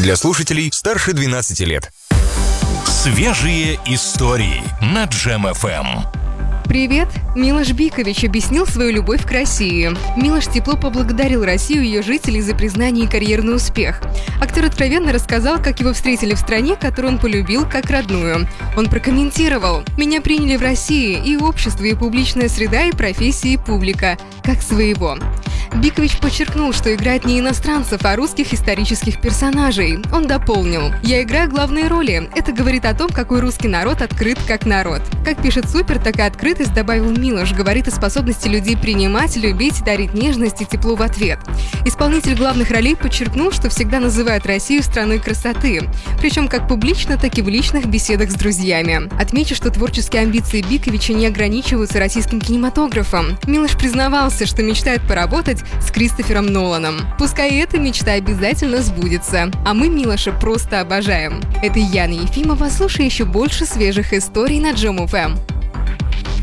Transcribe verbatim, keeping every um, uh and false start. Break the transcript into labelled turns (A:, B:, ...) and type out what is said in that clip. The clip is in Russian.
A: для слушателей старше двенадцати лет.
B: Свежие истории на Джем эф эм.
C: Привет! Милош Бикович объяснил свою любовь к России. Милош тепло поблагодарил Россию и ее жителей за признание и карьерный успех. Актер откровенно рассказал, как его встретили в стране, которую он полюбил как родную. Он прокомментировал: «Меня приняли в России и общество, и публичная среда, и профессия, и публика, как своего». Бикович подчеркнул, что играет не иностранцев, а русских исторических персонажей. Он дополнил: «Я играю главные роли. Это говорит о том, какой русский народ открыт как народ». Как пишет Супер, такая открытость, добавил Милош, говорит о способности людей принимать, любить, дарить нежность и тепло в ответ. Исполнитель главных ролей подчеркнул, что всегда называют Россию страной красоты, причем как публично, так и в личных беседах с друзьями. Отмечу, что творческие амбиции Биковича не ограничиваются российским кинематографом. Милош признавался, что мечтает поработать с Кристофером Ноланом. Пускай эта мечта обязательно сбудется. А мы Милоша просто обожаем. Это Яна Ефимова. Слушай еще больше свежих историй на Джем эф эм.